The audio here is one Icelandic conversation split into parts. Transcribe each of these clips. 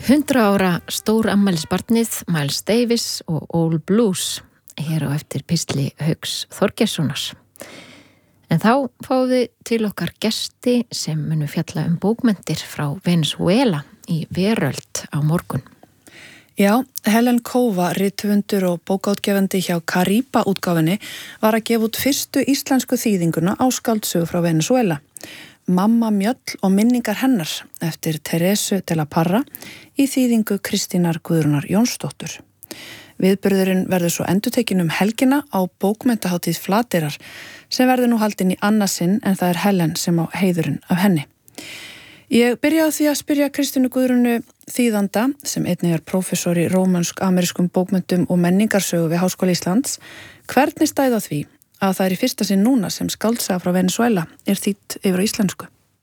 100 ára stórafmælisbarnið Miles Davis og All Blues hér á eftir pistli Hauks Þorgeirssonar. En þá fáum við til okkar gesti sem munu fjalla bókmenntir frá Venezuela í Veröld á morgun. Já, Helen Kova, rithöfundur og bókaútgefandi hjá Kariba útgáfunni, var að gefa út fyrstu íslensku þýðinguna á skáldsögu frá Venezuela. Mamma Mjöll og minningar hennar eftir Teresu de la Parra í þýðingu Kristínar Guðrúnar Jónsdóttur. Viðburðurinn verður svo endurtekin helgina á bókmenntahátíð Flateyrar sem verður nú haldin í annað sinn en það er Helen sem á heiðurinn af henni. Ég byrjaði á því að spyrja Kristínu Guðrúnu þýðanda sem einnig er prófessor í rómönsk-amerískum bókmenntum og menningarsögu við Háskóla Íslands hvernig stæði á því að það er í fyrsta sinn núna sem skáldsaga frá Venezuela er þýdd yfir á íslensku.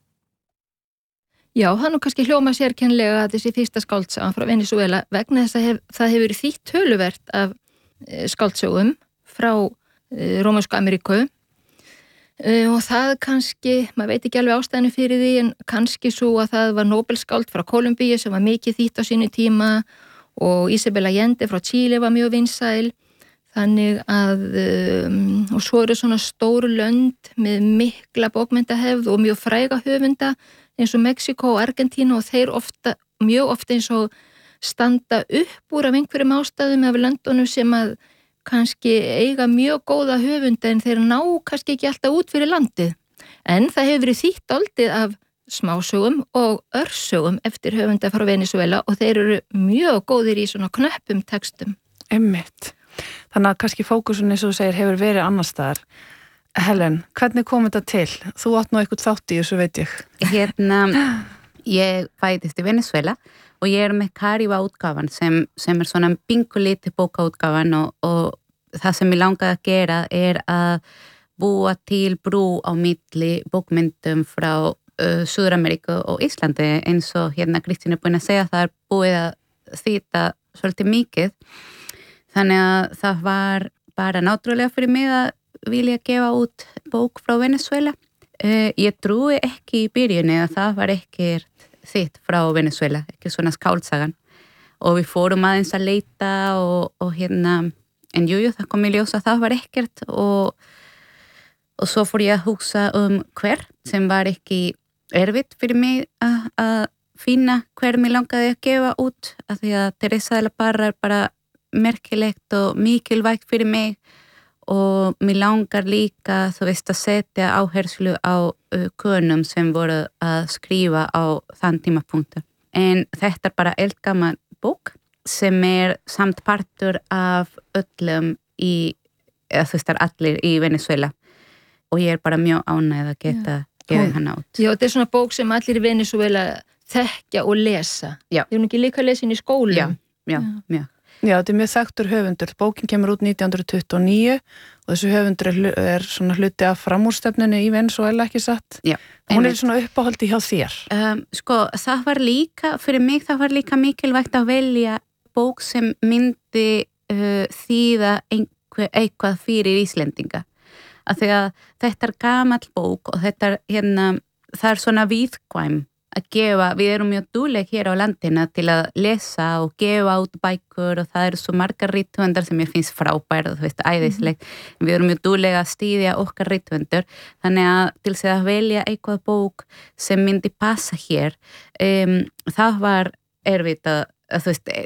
Já, það nú kannski hljóma sérkennilega að þessi fyrsta skáldsaga frá Venezuela vegna þess að það hefur verið þýtt töluvert af skáldsögum frá Rómönsku Ameríku og það kannski, maður veit ekki alveg ástæðinu fyrir því en kannski svo að það var Nóbelskáld frá Kólumbíu sem var mikið þýtt á sínu tíma og Isabel Allende frá Chile var mjög vinsæl. Þannig að, og svo eru svona stóru lönd með mikla bókmenntahefð og mjög fræga höfunda eins og Mexíkó og Argentínu og þeir mjög ofta eins og standa upp úr af einhverjum ástæðum af löndunum sem að kannski eiga mjög góða höfunda en þeir ná kannski ekki alltaf út fyrir landið. En það hefur verið þýtt dálítið af smásögum og örsögum eftir höfunda frá Venezuela og þeir eru mjög góðir í svona knöppum textum. Einmitt. Þannig að kannski fókusun eins og þú segir hefur verið annars staðar. Helen, hvernig kom þetta til? Þú átt nú eitthvað þátt í þessu veit ég. Ég fæddist í Venezuela og ég er með Kariba útgáfan sem er svona pingulíti bókaútgáfan og það sem ég langaði að gera er að búa til brú á milli bókmyndum frá Suður-Ameríku og Íslandi eins og Kristín er búin að segja það er búið að þýta svolítið mikið. Þannig að það var bara náttúrulega fyrir mig að vilja gefa út bók frá Venezuela. Ég trúi ekki í byrjunni að það var ekkert þitt frá Venezuela, ekki svona skáldsagan. Og við fórum aðeins að leita en jú, það kom í ljós að það var ekkert og svo fór ég að hugsa hver sem var ekki erfitt fyrir mig að finna hver mig langaði að gefa út af því að Teresa de la Parra er bara merkilegt og mikilvægt fyrir mig og mér langar líka að setja áherslu á konum sem voru að skrifa á þann tímapunktu. En þetta er bara eldgammal bók sem er samt partur af öllum allir í Venezuela og ég er bara mjög ánægð að geta gefið hana út. Já, þetta er svona bók sem allir í Venezuela þekkja og lesa. Já. Ég ekki líka að lesa inn í skólum. Já. Já, þetta er mjög þekktur höfundur. Bókin kemur út 1929 og þessu höfundur er svona hluti af framúrstefnunni í Venezuela, ekki satt? Já. Hún er svona uppáhaldi hjá þér. Það var líka, fyrir mig það var líka mikilvægt að velja bók sem myndi þýða eitthvað fyrir Íslendinga. Af því að þetta er gamall bók og þetta er það er svona viðkvæm að gefa, við erum mjög dugleg hér á landina til að lesa og gefa út bækur og það eru svo margar rithöfundar sem ég finnst frábær og æðislegt. Við erum mjög dugleg að styðja okkar rithöfundur þannig að til þess að velja eitthvað bók sem myndi passa hér það var erfitt að